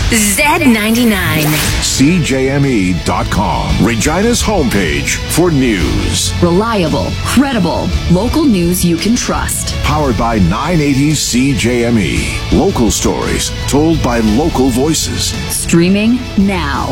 Z99. CJME.com. Regina's homepage for news. Reliable, credible, local news you can trust. Powered by 980 CJME. Local stories told by local voices. Streaming now.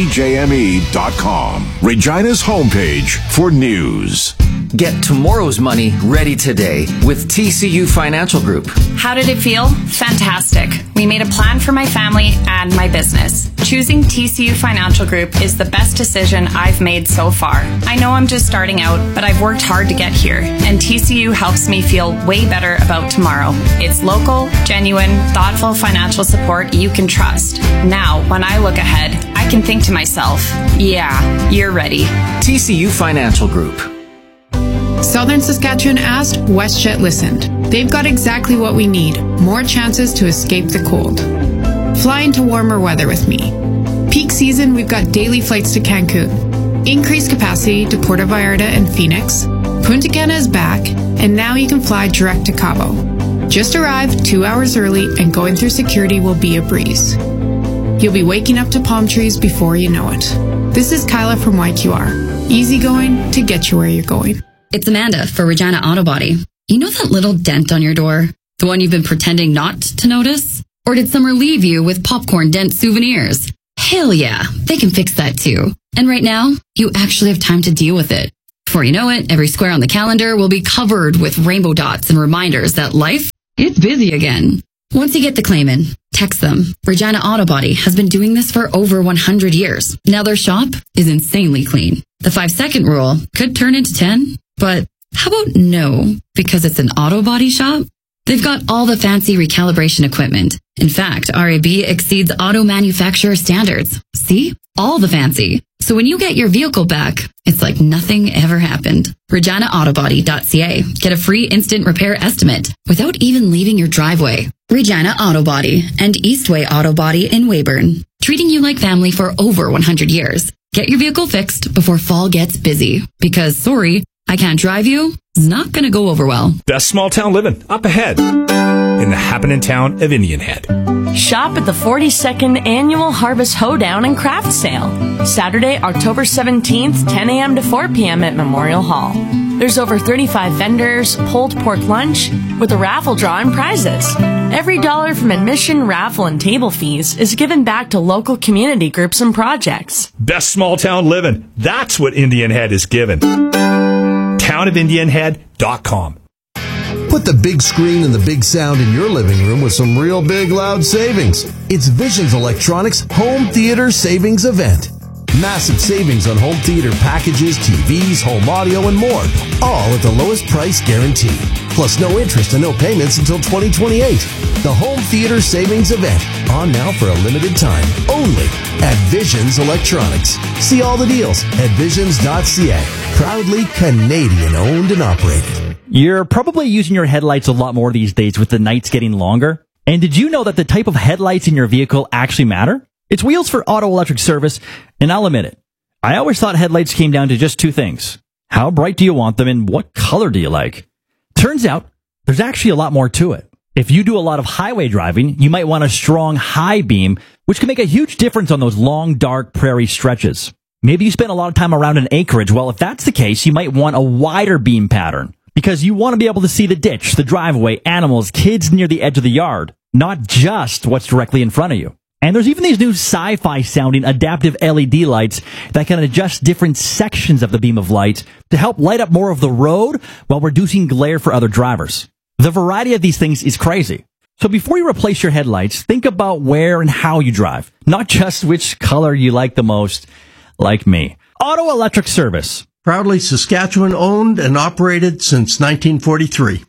CJME.com. Regina's homepage for news. Get tomorrow's money ready today with TCU Financial Group. How did it feel? Fantastic. We made a plan for my family and my business. Choosing TCU Financial Group is the best decision I've made so far. I know I'm just starting out, but I've worked hard to get here, and TCU helps me feel way better about tomorrow. It's local, genuine, thoughtful financial support you can trust. Now, when I look ahead, I can think to myself, yeah, you're ready. TCU Financial Group. Southern Saskatchewan asked, WestJet listened. They've got exactly what we need, more chances to escape the cold. Fly into warmer weather with me. Peak season, we've got daily flights to Cancun. Increased capacity to Puerto Vallarta and Phoenix. Punta Cana is back, and now you can fly direct to Cabo. Just arrive 2 hours early, and going through security will be a breeze. You'll be waking up to palm trees before you know it. This is Kyla from YQR. Easygoing to get you where you're going. It's Amanda for Regina Auto Body. You know that little dent on your door? The one you've been pretending not to notice? Or did summer leave you with popcorn dent souvenirs? Hell yeah, they can fix that too. And right now, you actually have time to deal with it. Before you know it, every square on the calendar will be covered with rainbow dots and reminders that life is busy again. Once you get the claim in, text them. Regina Auto Body has been doing this for over 100 years. Now their shop is insanely clean. The 5-second rule could turn into 10. But how about no, because it's an auto body shop? They've got all the fancy recalibration equipment. In fact, RAB exceeds auto manufacturer standards. See? All the fancy. So when you get your vehicle back, it's like nothing ever happened. ReginaAutobody.ca. Get a free instant repair estimate without even leaving your driveway. Regina Auto Body and Eastway Auto Body in Weyburn. Treating you like family for over 100 years. Get your vehicle fixed before fall gets busy. Because, sorry, I can't drive you. It's not going to go over well. Best small town living up ahead in the happening town of Indian Head. Shop at the 42nd Annual Harvest Hoedown and Craft Sale. Saturday, October 17th, 10 a.m. to 4 p.m. at Memorial Hall. There's over 35 vendors, pulled pork lunch, with a raffle draw and prizes. Every dollar from admission, raffle, and table fees is given back to local community groups and projects. Best small town living. That's what Indian Head is given. TownofIndianHead.com. Put the big screen and the big sound in your living room with some real big loud savings. It's Visions Electronics Home Theater Savings Event. Massive savings on home theater packages, TVs, home audio, and more. All at the lowest price guarantee. Plus no interest and no payments until 2028. The Home Theater Savings Event. On now for a limited time. Only at Visions Electronics. See all the deals at visions.ca. Proudly Canadian owned and operated. You're probably using your headlights a lot more these days with the nights getting longer. And did you know that the type of headlights in your vehicle actually matter? It's Wheels for Auto Electric Service, and I'll admit it. I always thought headlights came down to just two things. How bright do you want them, and what color do you like? Turns out, there's actually a lot more to it. If you do a lot of highway driving, you might want a strong high beam, which can make a huge difference on those long, dark prairie stretches. Maybe you spend a lot of time around an acreage. Well, if that's the case, you might want a wider beam pattern, because you want to be able to see the ditch, the driveway, animals, kids near the edge of the yard, not just what's directly in front of you. And there's even these new sci-fi sounding adaptive LED lights that can adjust different sections of the beam of light to help light up more of the road while reducing glare for other drivers. The variety of these things is crazy. So before you replace your headlights, think about where and how you drive, not just which color you like the most, like me. Auto Electric Service. Proudly Saskatchewan owned and operated since 1943.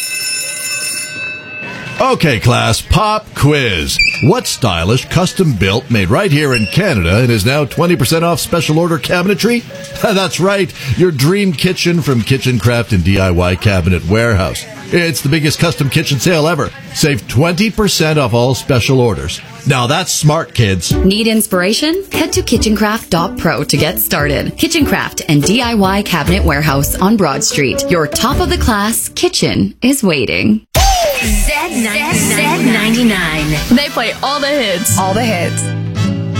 Okay, class, pop quiz. What stylish, custom-built, made right here in Canada and is now 20% off special order cabinetry? That's right, your dream kitchen from Kitchen Craft and DIY Cabinet Warehouse. It's the biggest custom kitchen sale ever. Save 20% off all special orders. Now that's smart, kids. Need inspiration? Head to kitchencraft.pro to get started. Kitchen Craft and DIY Cabinet Warehouse on Broad Street. Your top-of-the-class kitchen is waiting. Z99. They play all the hits. All the hits.